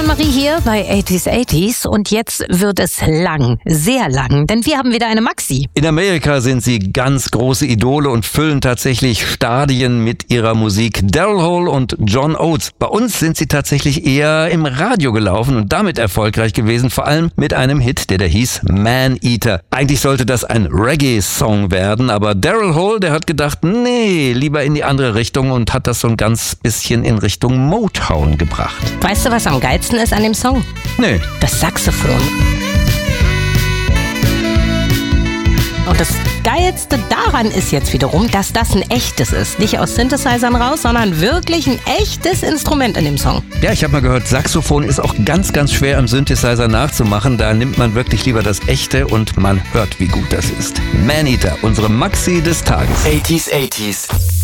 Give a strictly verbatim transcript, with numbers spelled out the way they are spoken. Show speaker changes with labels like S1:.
S1: Anne-Marie hier bei achtziger achtziger und jetzt wird es lang, sehr lang, denn wir haben wieder eine Maxi.
S2: In Amerika sind sie ganz große Idole und füllen tatsächlich Stadien mit ihrer Musik. Daryl Hall und John Oates. Bei uns sind sie tatsächlich eher im Radio gelaufen und damit erfolgreich gewesen, vor allem mit einem Hit, der da hieß Man Eater. Eigentlich sollte das ein Reggae-Song werden, aber Daryl Hall, der hat gedacht, nee, lieber in die andere Richtung und hat das so ein ganz bisschen in Richtung Motown gebracht.
S1: Weißt du, was am geilsten ist an dem Song?
S2: Nee.
S1: Das Saxophon. Und das Geilste daran ist jetzt wiederum, dass das ein echtes ist. Nicht aus Synthesizern raus, sondern wirklich ein echtes Instrument in dem Song.
S2: Ja, ich habe mal gehört, Saxophon ist auch ganz, ganz schwer am Synthesizer nachzumachen. Da nimmt man wirklich lieber das echte und man hört, wie gut das ist. Man Eater, unsere Maxi des Tages.
S3: achtziger achtziger